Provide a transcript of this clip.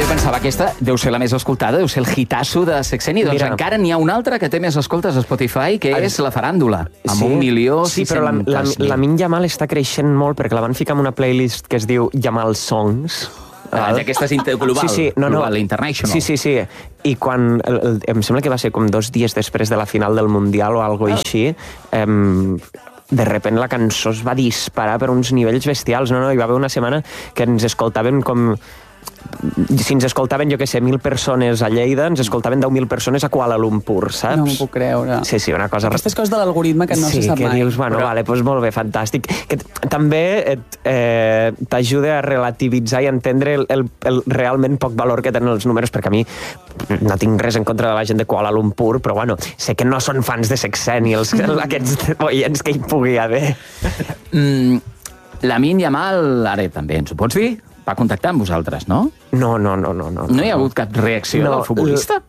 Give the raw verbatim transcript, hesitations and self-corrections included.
pensava, aquesta deu ser la més escoltada, deu ser el hitasso de Sexeni. Doncs Mira. encara n'hi ha una altra que té més escoltes a Spotify, que és la faràndula, amb Sí. un milió Sí, però la, la, la Min Yamal està creixent molt perquè la van ficar en una playlist que es diu Yamal Songs. Ah, d'aquestes global, sí, sí, no, no. global, international. Sí, sí, sí. I quan, el, el, em sembla que va ser com dos dies després de la final del Mundial o algo així, em, de repent la cançó es va disparar per uns nivells bestials. No, no, hi va haver una setmana que ens escoltaven com... Si ens escoltaven, jo què sé, mil persones a Lleida, ens escoltaven deu mil persones a Kuala Lumpur, saps? No m'ho puc creure. Sí, sí, una cosa... Aquestes coses de l'algoritme que no sí, se sap que mai. dius, bueno, Però- vale, doncs molt bé, fantàstic. Que t- també et, eh, t'ajuda a relativitzar i a entendre el, el, el realment poc valor que tenen els números, perquè a mi no tinc res en contra de la gent de Kuala Lumpur, però bueno, sé que no són fans de Sexeni, els, aquests oients que hi pugui haver. Mm, la Min Yamal, ara també ens ho pots dir? Va contactar amb vosaltres, no? No, no, no, no. No, No hi ha hagut cap reacció del futbolista?